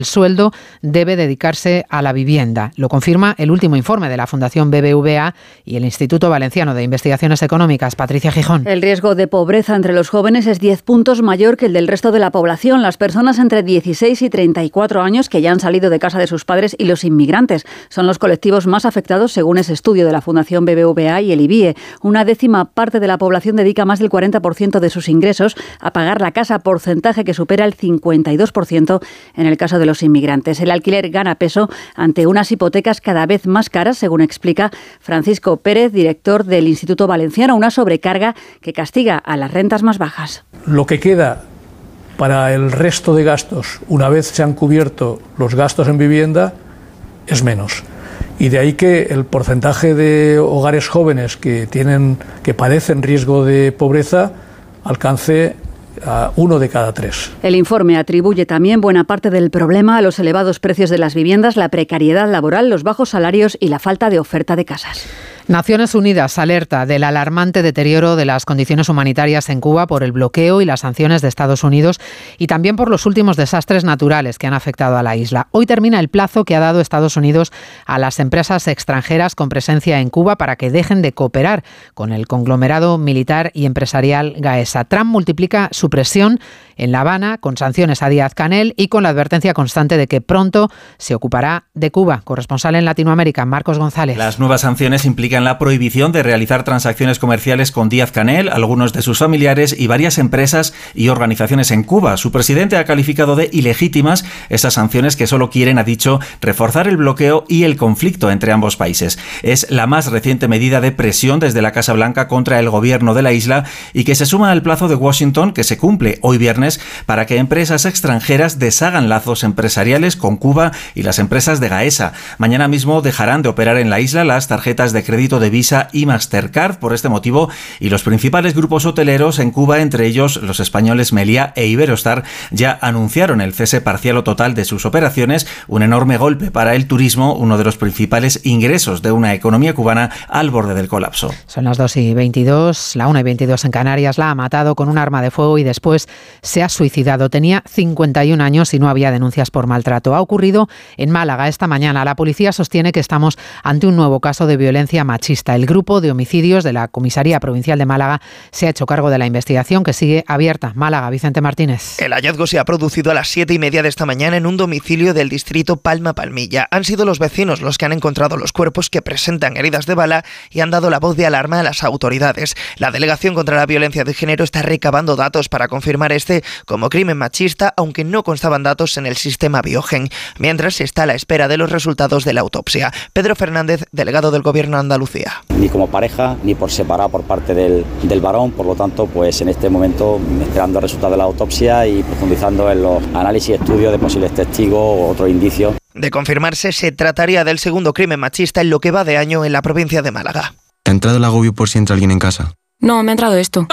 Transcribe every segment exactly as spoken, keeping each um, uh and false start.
El sueldo debe dedicarse a la vivienda. Lo confirma el último informe de la Fundación B B V A y el Instituto Valenciano de Investigaciones Económicas. Patricia Gijón. El riesgo de pobreza entre los jóvenes es diez puntos mayor que el del resto de la población. Las personas entre dieciséis y treinta y cuatro años que ya han salido de casa de sus padres y los inmigrantes son los colectivos más afectados según ese estudio de la Fundación B B V A y el I B I E. Una décima parte de la población dedica más del cuarenta por ciento de sus ingresos a pagar la casa, porcentaje que supera el cincuenta y dos por ciento en el caso de los los inmigrantes. El alquiler gana peso ante unas hipotecas cada vez más caras, según explica Francisco Pérez, director del Instituto Valenciano, una sobrecarga que castiga a las rentas más bajas. Lo que queda para el resto de gastos, una vez se han cubierto los gastos en vivienda, es menos. Y de ahí que el porcentaje de hogares jóvenes que tienen, que padecen riesgo de pobreza alcance a uno de cada tres. El informe atribuye también buena parte del problema a los elevados precios de las viviendas, la precariedad laboral, los bajos salarios y la falta de oferta de casas. Naciones Unidas alerta del alarmante deterioro de las condiciones humanitarias en Cuba por el bloqueo y las sanciones de Estados Unidos y también por los últimos desastres naturales que han afectado a la isla. Hoy termina el plazo que ha dado Estados Unidos a las empresas extranjeras con presencia en Cuba para que dejen de cooperar con el conglomerado militar y empresarial Gaesa. Trump multiplica su presión en La Habana con sanciones a Díaz-Canel y con la advertencia constante de que pronto se ocupará de Cuba. Corresponsal en Latinoamérica, Marcos González. Las nuevas sanciones implican la prohibición de realizar transacciones comerciales con Díaz-Canel, algunos de sus familiares y varias empresas y organizaciones en Cuba. Su presidente ha calificado de ilegítimas esas sanciones que solo quieren, ha dicho, reforzar el bloqueo y el conflicto entre ambos países. Es la más reciente medida de presión desde la Casa Blanca contra el gobierno de la isla y que se suma al plazo de Washington que se cumple hoy viernes para que empresas extranjeras deshagan lazos empresariales con Cuba y las empresas de Gaesa. Mañana mismo dejarán de operar en la isla las tarjetas de crédito de Visa y Mastercard por este motivo y los principales grupos hoteleros en Cuba, entre ellos los españoles Meliá e Iberostar, ya anunciaron el cese parcial o total de sus operaciones, un enorme golpe para el turismo, uno de los principales ingresos de una economía cubana al borde del colapso. Son las dos y veintidós, la una y veintidós en Canarias. La ha matado con un arma de fuego y después se ha suicidado. Tenía cincuenta y un años y no había denuncias por maltrato. Ha ocurrido en Málaga esta mañana. La policía sostiene que estamos ante un nuevo caso de violencia machista. El grupo de homicidios de la Comisaría Provincial de Málaga se ha hecho cargo de la investigación que sigue abierta. Málaga, Vicente Martínez. El hallazgo se ha producido a las siete y media de esta mañana en un domicilio del distrito Palma-Palmilla. Han sido los vecinos los que han encontrado los cuerpos que presentan heridas de bala y han dado la voz de alarma a las autoridades. La Delegación contra la Violencia de Género está recabando datos para confirmar este como crimen machista, aunque no constaban datos en el sistema Biogen, mientras se está a la espera de los resultados de la autopsia. Pedro Fernández, delegado del Gobierno de Andalucía. Ni como pareja, ni por separado por parte del, del varón, por lo tanto, pues en este momento esperando el resultado de la autopsia y profundizando en los análisis y estudios de posibles testigos o otros indicios. De confirmarse, se trataría del segundo crimen machista en lo que va de año en la provincia de Málaga. ¿Te ha entrado el agobio por si entra alguien en casa? No, me ha entrado esto.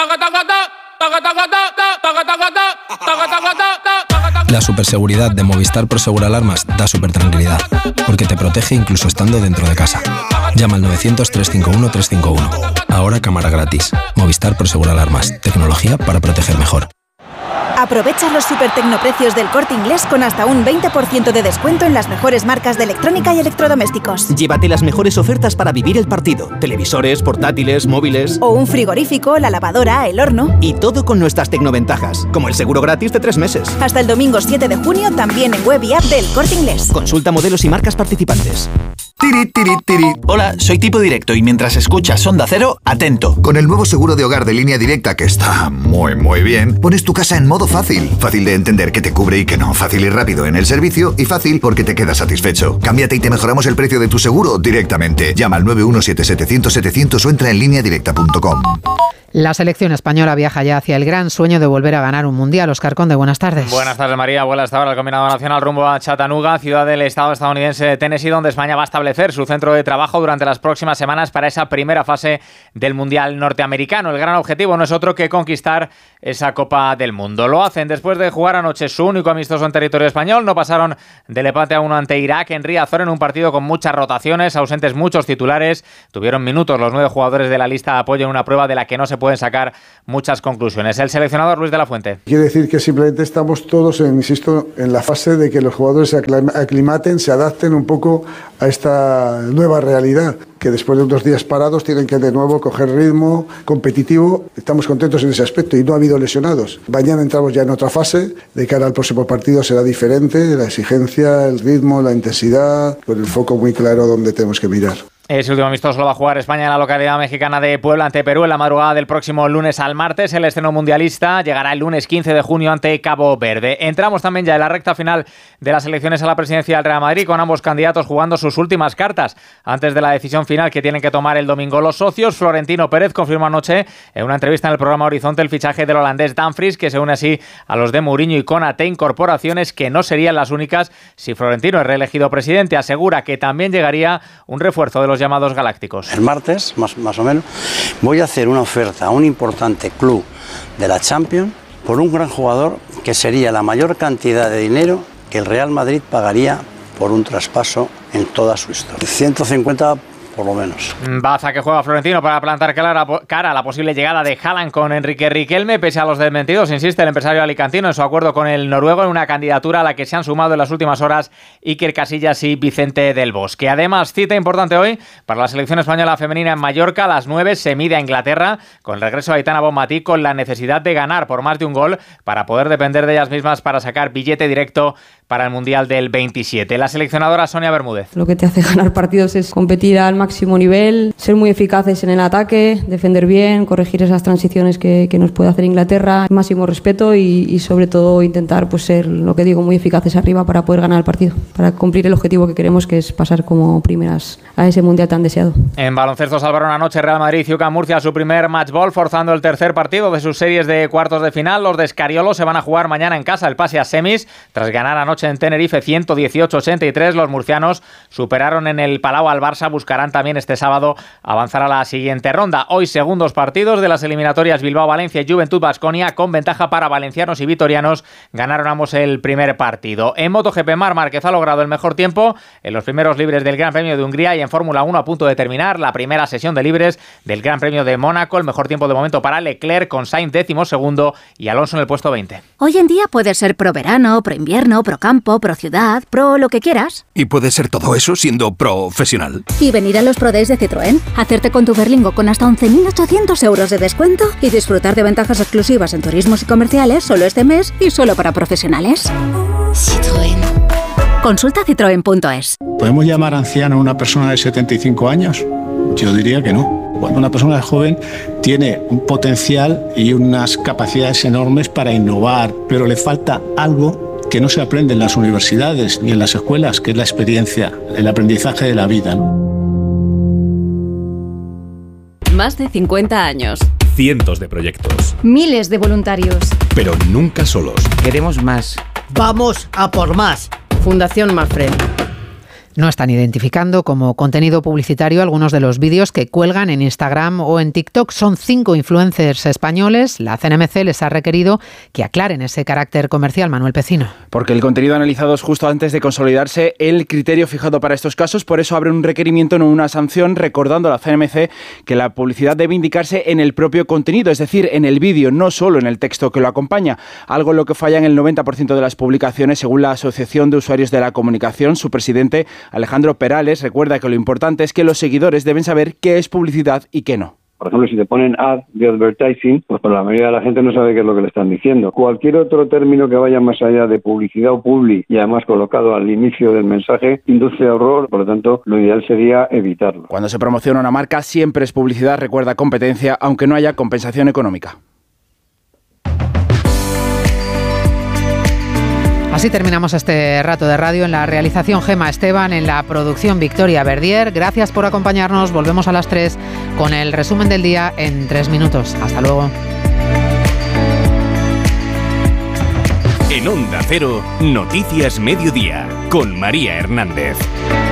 La superseguridad de Movistar Prosegur Alarmas da super tranquilidad, porque te protege incluso estando dentro de casa. Llama al novecientos, trescientos cincuenta y uno, trescientos cincuenta y uno. Ahora cámara gratis. Movistar Prosegur Alarmas. Tecnología para proteger mejor. Aprovecha los super tecnoprecios del Corte Inglés con hasta un veinte por ciento de descuento en las mejores marcas de electrónica y electrodomésticos. Llévate las mejores ofertas para vivir el partido. Televisores, portátiles, móviles... O un frigorífico, la lavadora, el horno... Y todo con nuestras tecnoventajas, como el seguro gratis de tres meses. Hasta el domingo siete de junio, también en web y app del Corte Inglés. Consulta modelos y marcas participantes. Tiri, tiri, tiri. Hola, soy Tipo Directo y mientras escuchas Onda Cero, atento. Con el nuevo seguro de hogar de Línea Directa, que está muy, muy bien, pones tu casa en modo fácil. Fácil de entender que te cubre y que no. Fácil y rápido en el servicio y fácil porque te quedas satisfecho. Cámbiate y te mejoramos el precio de tu seguro directamente. Llama al nueve uno siete, setecientos, setecientos o entra en línea directa punto com. La selección española viaja ya hacia el gran sueño de volver a ganar un mundial. Óscar Conde, buenas tardes. Buenas tardes, María. Vuela hasta ahora el combinado nacional rumbo a Chattanooga, ciudad del estado estadounidense de Tennessee, donde España va a establecer su centro de trabajo durante las próximas semanas para esa primera fase del mundial norteamericano. El gran objetivo no es otro que conquistar esa Copa del Mundo. Lo hacen después de jugar anoche su único amistoso en territorio español. No pasaron del empate a uno ante Irak en Riazor, en un partido con muchas rotaciones, ausentes muchos titulares. Tuvieron minutos los nueve jugadores de la lista de apoyo en una prueba de la que no se pueden sacar muchas conclusiones. El seleccionador Luis de la Fuente. Quiere decir que simplemente estamos todos, en, insisto, en la fase de que los jugadores se aclimaten, se adapten un poco a esta nueva realidad, que después de unos días parados tienen que de nuevo coger ritmo competitivo. Estamos contentos en ese aspecto y no ha habido lesionados. Mañana entramos ya en otra fase, de cara al próximo partido será diferente, la exigencia, el ritmo, la intensidad, con el foco muy claro donde tenemos que mirar. Ese último amistoso lo va a jugar España en la localidad mexicana de Puebla ante Perú en la madrugada del próximo lunes al martes. El estreno mundialista llegará el lunes quince de junio ante Cabo Verde. Entramos también ya en la recta final de las elecciones a la presidencia del Real Madrid, con ambos candidatos jugando sus últimas cartas antes de la decisión final que tienen que tomar el domingo los socios. Florentino Pérez confirmó anoche en una entrevista en el programa Horizonte el fichaje del holandés Dumfries, que se une así a los de Mourinho y Konaté, incorporaciones que no serían las únicas si Florentino es reelegido presidente. Asegura que también llegaría un refuerzo de los llamados galácticos. El martes, más, más o menos, voy a hacer una oferta a un importante club de la Champions por un gran jugador que sería la mayor cantidad de dinero que el Real Madrid pagaría por un traspaso en toda su historia. ciento cincuenta por lo menos. Baza que juega Florentino para plantar cara a la posible llegada de Haaland con Enrique Riquelme. Pese a los desmentidos, insiste el empresario alicantino en su acuerdo con el noruego en una candidatura a la que se han sumado en las últimas horas Iker Casillas y Vicente del Bosque. Además, cita importante hoy para la selección española femenina en Mallorca. A las nueve se mide a Inglaterra con el regreso de Aitana Bonmatí, con la necesidad de ganar por más de un gol para poder depender de ellas mismas para sacar billete directo para el Mundial del veintisiete. La seleccionadora Sonia Bermúdez. Lo que te hace ganar partidos es competir al máximo nivel, ser muy eficaces en el ataque, defender bien, corregir esas transiciones que, que nos puede hacer Inglaterra, máximo respeto y, y sobre todo intentar pues ser, lo que digo, muy eficaces arriba para poder ganar el partido, para cumplir el objetivo que queremos, que es pasar como primeras a ese Mundial tan deseado. En baloncesto salvaron anoche Real Madrid y U C A M Murcia su primer match ball, forzando el tercer partido de sus series de cuartos de final. Los de Escariolo se van a jugar mañana en casa el pase a semis, tras ganar anoche en Tenerife ciento dieciocho a ochenta y tres. Los murcianos superaron en el Palau al Barça, buscarán también este sábado avanzar a la siguiente ronda. Hoy segundos partidos de las eliminatorias Bilbao-Valencia y Juventud-Baskonia, con ventaja para valencianos y vitorianos. Ganaron ambos el primer partido. En MotoGP, Marc Márquez ha logrado el mejor tiempo en los primeros libres del Gran Premio de Hungría, y en Fórmula uno a punto de terminar la primera sesión de libres del Gran Premio de Mónaco. El mejor tiempo de momento para Leclerc, con Sainz décimo segundo y Alonso en el puesto veinte. Hoy en día puedes ser pro verano, pro invierno, pro campo, pro ciudad, pro lo que quieras. Y puedes ser todo eso siendo profesional. Y venir a los Pro Days de Citroën, hacerte con tu Berlingo con hasta once mil ochocientos euros de descuento y disfrutar de ventajas exclusivas en turismos y comerciales solo este mes y solo para profesionales. Citroën. Consulta citroen punto es. ¿Podemos llamar anciano a una persona de setenta y cinco años? Yo diría que no. Cuando una persona es joven tiene un potencial y unas capacidades enormes para innovar, pero le falta algo que no se aprende en las universidades ni en las escuelas, que es la experiencia, el aprendizaje de la vida, ¿no? Más de cincuenta años. Cientos de proyectos. Miles de voluntarios. Pero nunca solos. Queremos más. Vamos a por más. Fundación Mafre. No están identificando como contenido publicitario algunos de los vídeos que cuelgan en Instagram o en TikTok. Son cinco influencers españoles. La C N M C les ha requerido que aclaren ese carácter comercial. Manuel Pecino. Porque el contenido analizado es justo antes de consolidarse el criterio fijado para estos casos. Por eso abre un requerimiento, no una sanción, recordando a la C N M C que la publicidad debe indicarse en el propio contenido, es decir, en el vídeo, no solo en el texto que lo acompaña. Algo en lo que falla en el noventa por ciento de las publicaciones, según la Asociación de Usuarios de la Comunicación. Su presidente, Alejandro Perales, recuerda que lo importante es que los seguidores deben saber qué es publicidad y qué no. Por ejemplo, si te ponen ad de advertising, pues para la mayoría de la gente no sabe qué es lo que le están diciendo. Cualquier otro término que vaya más allá de publicidad o publi, y además colocado al inicio del mensaje, induce a error. Por lo tanto, lo ideal sería evitarlo. Cuando se promociona una marca, siempre es publicidad, recuerda competencia, aunque no haya compensación económica. Así terminamos este rato de radio. En la realización, Gema Esteban, en la producción, Victoria Verdier. Gracias por acompañarnos. Volvemos a las tres con el resumen del día en tres minutos. Hasta luego. En Onda Cero, Noticias Mediodía, con María Hernández.